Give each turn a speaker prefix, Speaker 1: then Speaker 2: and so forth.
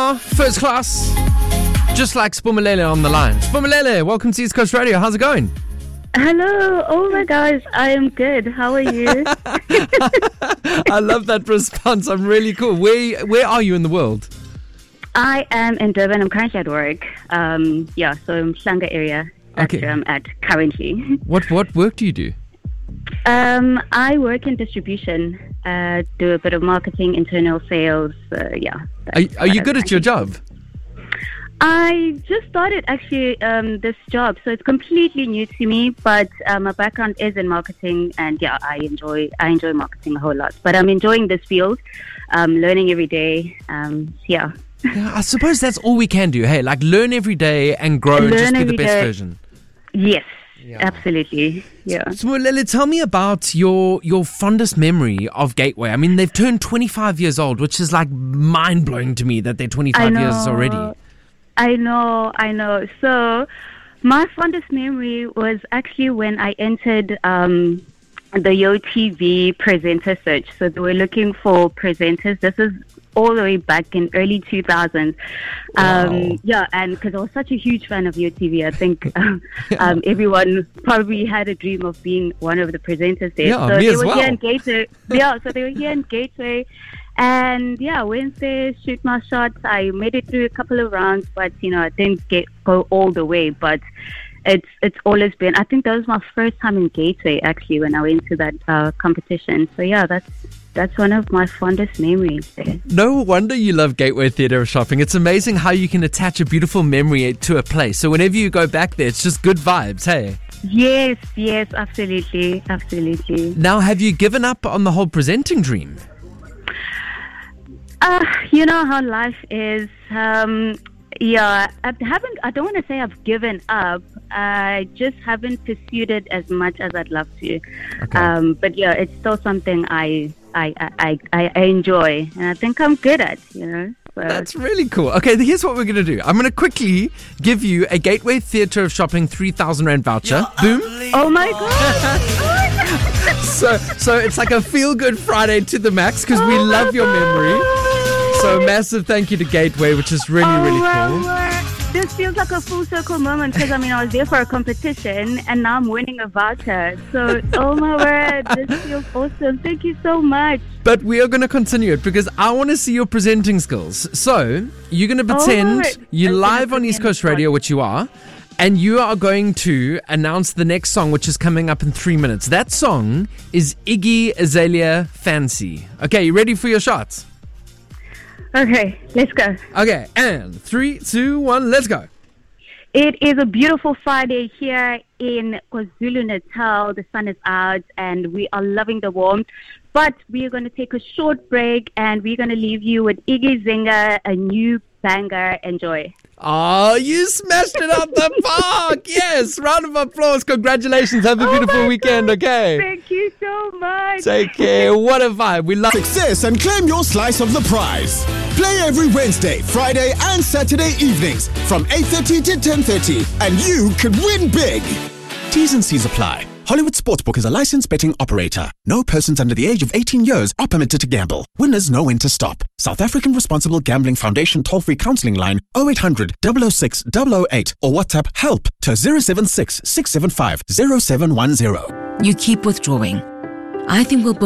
Speaker 1: are first class. Just like Spumalele on the line. Spumalele, welcome to East Coast Radio. How's it going?
Speaker 2: Hello. Oh my gosh, I am good. How are you?
Speaker 1: I love that response. I'm really cool. Where are you in the world?
Speaker 2: I am in Durban. I'm currently at work. So in Mhlanga area. That's where I'm at currently.
Speaker 1: What work do you do?
Speaker 2: I work in distribution. Do a bit of marketing, internal sales.
Speaker 1: Are you good at your job?
Speaker 2: I just started actually this job, so it's completely new to me. But my background is in marketing, and I enjoy marketing a whole lot. But I'm enjoying this field, learning every day.
Speaker 1: Yeah, I suppose that's all we can do. Hey, like learn every day and grow and just be the best version.
Speaker 2: Yes. Yeah. Absolutely, yeah.
Speaker 1: So, Lele, tell me about your fondest memory of Gateway. I mean, they've turned 25 years old, which is like mind-blowing to me that they're 25 years already.
Speaker 2: I know. So, my fondest memory was actually when I entered the YoTV presenter search. So, they were looking for presenters. This is all the way back in early 2000s.
Speaker 1: Wow.
Speaker 2: And because I was such a huge fan of YoTV, I think everyone probably had a dream of being one of the presenters there.
Speaker 1: Yeah,
Speaker 2: so
Speaker 1: me
Speaker 2: they
Speaker 1: as
Speaker 2: were
Speaker 1: well.
Speaker 2: here in Gateway. So they were here in Gateway. And went there, shoot my shots. I made it through a couple of rounds, but I didn't go all the way. But it's always been. I think that was my first time in Gateway actually when I went to that competition. So that's one of my fondest memories there.
Speaker 1: No wonder you love Gateway Theatre of Shopping. It's amazing how you can attach a beautiful memory to a place. So whenever you go back there, it's just good vibes, hey?
Speaker 2: Yes, absolutely.
Speaker 1: Now, have you given up on the whole presenting dream?
Speaker 2: You know how life is. I don't want to say I've given up. I just haven't pursued it as much as I'd love to.
Speaker 1: Okay.
Speaker 2: But it's still something I enjoy, and I think I'm good at. So.
Speaker 1: That's really cool. Okay, here's what we're going to do. I'm going to quickly give you a Gateway Theatre of Shopping 3,000 Rand voucher. Boom.
Speaker 2: Oh my God.
Speaker 1: So it's like a feel-good Friday to the max because we love your memory. So a massive thank you to Gateway, which is really cool.
Speaker 2: This feels like a full circle moment because I was there for a competition and now I'm winning a voucher. So, oh my word, this feels awesome. Thank you so much.
Speaker 1: But we are going to continue it because I want to see your presenting skills. So you're going to pretend you're live on East Coast Radio, which you are, and you are going to announce the next song, which is coming up in 3 minutes. That song is Iggy Azalea Fancy. Okay, you ready for your shots?
Speaker 2: Okay, let's go.
Speaker 1: Okay, and 3, 2, 1, let's go.
Speaker 2: It is a beautiful Friday here in KwaZulu-Natal. The sun is out and we are loving the warmth. But we are going to take a short break and we're going to leave you with Iggy Zinga, a new banger. Enjoy.
Speaker 1: Oh, you smashed it out the park. Yes, round of applause. Congratulations. Have a beautiful weekend, okay?
Speaker 2: Thank you so much.
Speaker 1: Take care. What a vibe. We love
Speaker 3: success and claim your slice of the prize. Play every Wednesday, Friday and Saturday evenings from 8:30 to 10:30 and you could win big. T's and C's apply. Hollywood Sportsbook is a licensed betting operator. No persons under the age of 18 years are permitted to gamble. Winners know when to stop. South African Responsible Gambling Foundation toll-free counselling line 0800 006 008 or WhatsApp HELP to 076 675 0710.
Speaker 4: You keep withdrawing. I think we'll